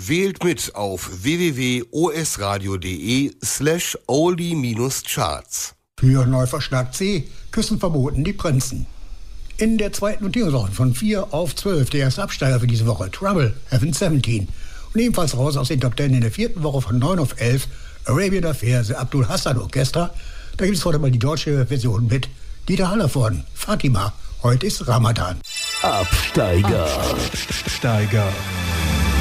Wählt mit auf www.osradio.de/oldie-charts. Für Neuverschlag C, Küssen verboten, die Prinzen. In der zweiten Notierungswoche von 4 auf 12, der erste Absteiger für diese Woche, Trouble, Heaven 17. Und ebenfalls raus aus den Top 10 in der vierten Woche von 9 auf 11, Arabian Affair, The Abdul Hassan Orchestra. Da gibt es heute mal die deutsche Version mit Dieter Hallervorden, Fatima. Heute ist Ramadan. Absteiger. Absteiger.